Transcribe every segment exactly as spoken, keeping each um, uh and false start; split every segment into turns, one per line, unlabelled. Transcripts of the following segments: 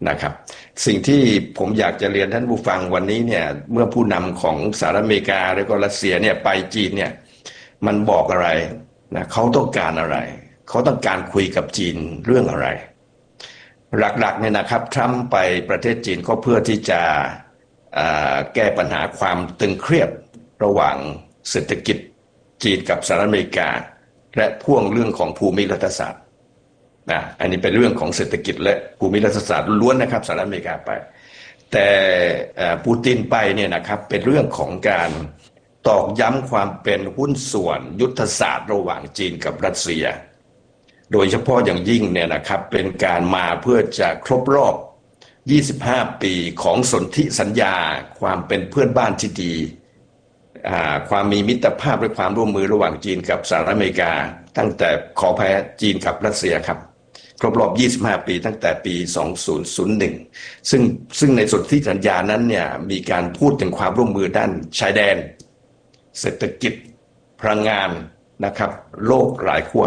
นะครับสิ่งที่ผมอยากจะเรียนท่านผู้ฟังวันนี้เนี่ยเมื่อผู้นำของสหรัฐอเมริกาแล้วก็รัสเซียเนี่ยไปจีนเนี่ยมันบอกอะไรนะเขาต้องการอะไรเขาต้องการคุยกับจีนเรื่องอะไรหลักๆเนี่ยนะครับทรัมป์ไปประเทศจีนก็เพื่อที่จะแก้ปัญหาความตึงเครียดระหว่างเศรษฐกิจจีนกับสหรัฐอเมริกาและพ่วงเรื่องของภูมิรัฐศาสตร์นะอันนี้เป็นเรื่องของเศรษฐกิจและภูมิรัฐศาสตร์ล้วนนะครับสหรัฐอเมริกาไปแต่ปูตินไปเนี่ยนะครับเป็นเรื่องของการตอกย้ำความเป็นหุ้นส่วนยุทธศาสตร์ระหว่างจีนกับรัสเซียโดยเฉพาะอย่างยิ่งเนี่ยนะครับเป็นการมาเพื่อจะครบรอบยี่สิบห้าปีของสนธิสัญญาความเป็นเพื่อนบ้านที่ดีความมีมิตรภาพและความร่วมมือระหว่างจีนกับสหรัฐอเมริกาตั้งแต่ขอแพ้จีนกับรัสเซียครับครบรอบยี่สิบห้าปีตั้งแต่ปีสองพันหนึ่งซึ่งซึ่งในสนธิสัญญานั้นเนี่ยมีการพูดถึงความร่วมมือด้านชายแดนเศรษฐกิจพลังงานนะครับโลกหลายขั้ว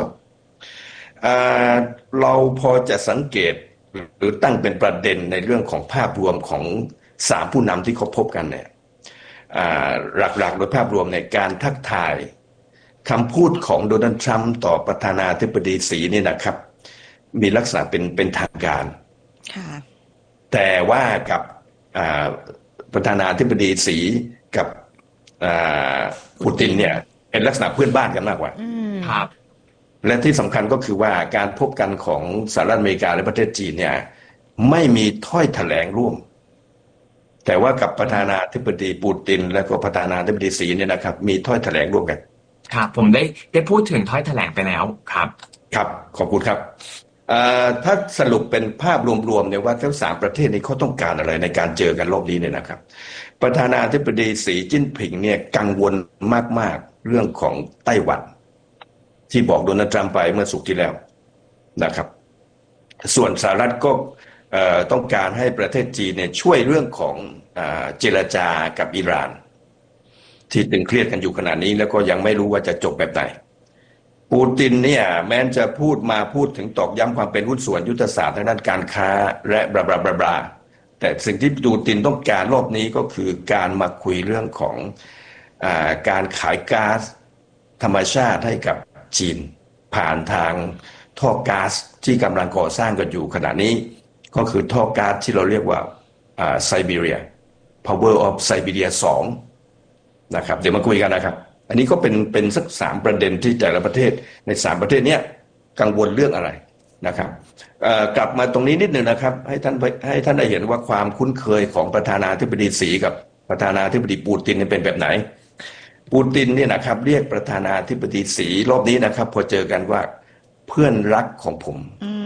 เราพอจะสังเกตหรือตั้งเป็นประเด็นในเรื่องของภาพรวมของสามผู้นำที่เขาพบกันเนี่ยหลักๆโดยภาพรวมในการทักทายคำพูดของโดนัลด์ทรัมป์ต่อประธานาธิบดีสีนี่นะครับมีลักษณะเป็นเป็นทางการแต่ว่ากับประธานาธิบดีสีกับปูตินเนี่ยเป็นลักษณะเพื่อนบ้านกันมากกว่าครับและที่สำคัญก็คือว่าการพบกันของสหรัฐอเมริกาและประเทศจีนเนี่ยไม่มีถ้อยแถลงร่วมแต่ว่ากับประธานาธิบดีปูตินและก็ประธานาธิบดีสีเนี่ยนะครับมีถ้อยแถลงร่วมกัน
ครับผมได้ได้พูดถึงถ้อยแถลงไปแล้วครับ
ครับขอบคุณครับถ้าสรุปเป็นภาพรวมๆเนี่ยว่าทั้งสามประเทศนี้เขาต้องการอะไรในการเจอกันรอบนี้เนี่ยนะครับประธานาธิบดีสีจิ้นผิงเนี่ยกังวลมากๆเรื่องของไต้หวันที่บอกโดนัลด์ทรัมป์ไปเมื่อศุกร์ที่แล้วนะครับส่วนสหรัฐก็ต้องการให้ประเทศจีนเนี่ยช่วยเรื่องของเจรจากับอิหร่านที่ตึงเครียดกันอยู่ขณะนี้แล้วก็ยังไม่รู้ว่าจะจบแบบไหนปูตินเนี่ยแม้จะพูดมาพูดถึงตอกย้ำความเป็นหุ้นส่วนยุทธศาสตร์ทางด้านการค้าและบลาบลาบลาบลาแต่สิ่งที่ปูตินต้องการรอบนี้ก็คือการมาคุยเรื่องของอ่าการขายก๊าซธรรมชาติให้กับจีนผ่านทางท่อก๊าซที่กำลังก่อสร้างกันอยู่ขณะนี้ก็คือท่อก๊าซที่เราเรียกว่าอ่าไซบีเรีย Power of Siberia สองนะครับเดี๋ยวมาคุยกันนะครับอันนี้ก็เป็นเป็นสักสามประเด็นที่แต่ละประเทศในสามประเทศนี้กังวลเรื่องอะไรนะครับกลับมาตรงนี้นิดหนึ่งนะครับให้ท่านให้ท่านได้เห็นว่าความคุ้นเคยของประธานาธิบดีสีกับประธานาธิบดีปูตินเป็นแบบไหนปูตินเนี่ยนะครับเรียกประธานาธิบดีสีรอบนี้นะครับพอเจอกันว่าเพื่อนรักของผม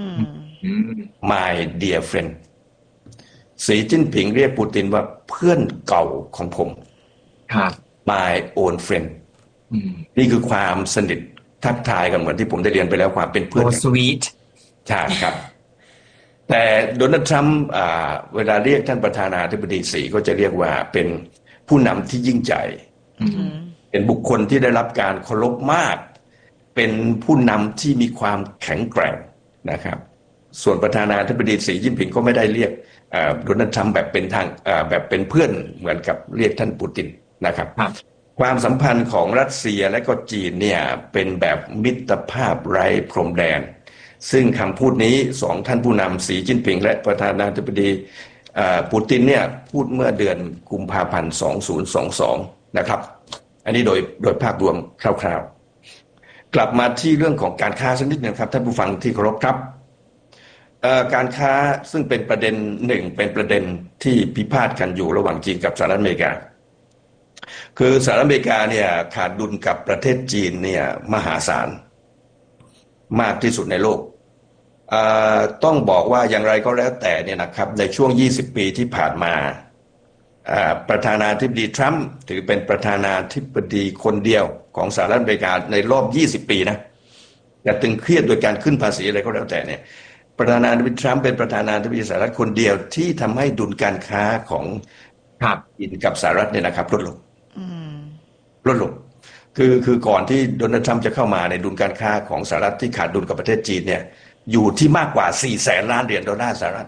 my dear friend สีจิ้นผิงเรียกปูตินว่าเพื่อนเก่าของผม my own friendนี่คือความสนิททักทายกันเหมือนที่ผมได้เรียนไปแล้วความเป็นเพื่อน
สวีท
ใช่ครับแต่โดนัลด์ทรัมป์เวลาเรียกท่านประธานาธิบดีสีก็จะเรียกว่าเป็นผู้นำที่ยิ่งใหญ่เป็นบุคคลที่ได้รับการเคารพมากเป็นผู้นำที่มีความแข็งแกร่งนะครับส่วนประธานาธิบดีสีจิ้นผิงก็ไม่ได้เรียกโดนัลด์ทรัมป์แบบเป็นทางแบบเป็นเพื่อนเหมือนกับเรียกท่านปูตินนะครับความสัมพันธ์ของรัสเซียและก็จีนเนี่ยเป็นแบบมิตรภาพไร้พรมแดนซึ่งคำพูดนี้สองท่านผู้นำสีจิ้นผิงและประธานาธิบดีปูตินเนี่ยพูดเมื่อเดือนกุมภาพันธ์สองพันยี่สิบสองนะครับอันนี้โดยโดยภาพรวมคร่าวๆกลับมาที่เรื่องของการค้าสักนิดนึงครับท่านผู้ฟังที่เคารพครับการค้าซึ่งเป็นประเด็นหนึ่งเป็นประเด็นที่พิพาทกันอยู่ระหว่างจีนกับสหรัฐอเมริกาคือสหรัฐอเมริกาเนี่ยขาดดุลกับประเทศจีนเนี่ยมหาศาลมากที่สุดในโลกต้องบอกว่าอย่างไรก็แล้วแต่เนี่ยนะครับในช่วงยี่สิบปีที่ผ่านมาประธานาธิบดีทรัมป์ถือเป็นประธานาธิบดีคนเดียวของสหรัฐอเมริกาในรอบยี่สิบปีนะอย่าตึงเครียดโดยการขึ้นภาษีอะไรก็แล้วแต่เนี่ยประธานาธิบดีทรัมป์เป็นประธานาธิบดีสหรัฐคนเดียวที่ทำให้ดุลการค้าของจีนกับสหรัฐเนี่ยนะครับลดลงลดลงคือคือก่อนที่โดนัลด์ทรัมป์จะเข้ามาในดุลการค้าของสหรัฐที่ขาดดุลกับประเทศจีนเนี่ยอยู่ที่มากกว่าสี่แสนล้านเหรียญดอลลาร์สหรัฐ